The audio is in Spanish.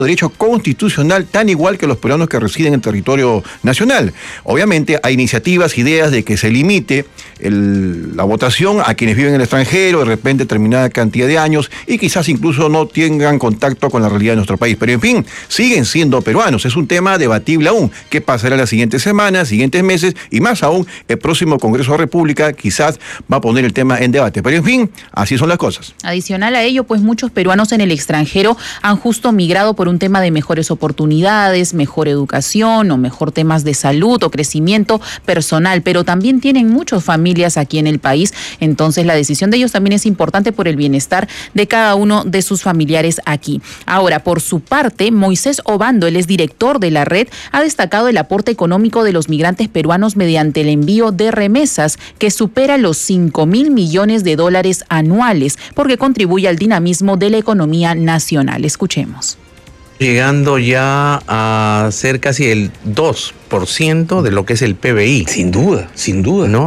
derecho constitucional tan igual que los peruanos que residen en territorio nacional. Obviamente hay iniciativas, ideas de que se limite la votación a quienes viven en el extranjero, de repente determinada cantidad de años, y quizás incluso no tengan contacto con la realidad de nuestro país. Pero en fin, siguen siendo peruanos. Es un tema debatible aún. ¿Qué pasará las siguientes semanas, siguientes meses? Y más aún, el próximo Congreso de la República quizás va a poner el tema en debate. Pero en fin, así son las cosas. Adicional a ello, pues muchos peruanos en el extranjero han justo migrado por un tema de mejores oportunidades, mejor educación o mejor temas de salud o crecimiento personal, pero también tienen muchas familias aquí en el país. Entonces la decisión de ellos también es importante por el bienestar de cada uno de sus familiares aquí. Ahora, por su parte, Moisés Obando, él es director de la red, ha destacado el aporte económico de los migrantes peruanos mediante el envío de remesas que supera los 5.000 millones de dólares anuales, porque contribuye al dinamismo de la economía nacional. Escuchemos. Llegando ya a ser casi el 2% de lo que es el PBI. Sin duda, ¿no?